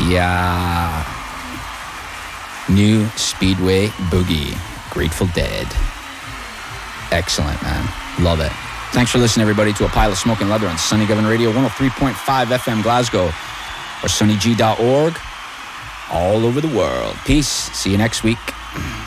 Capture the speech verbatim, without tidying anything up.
Yeah. New Speedway Boogie. Grateful Dead. Excellent, man. Love it. Thanks for listening, everybody, to A Pile of Smoking Leather on Sunny Govan Radio, one oh three point five F M Glasgow, or sunny g dot org, all over the world. Peace. See you next week.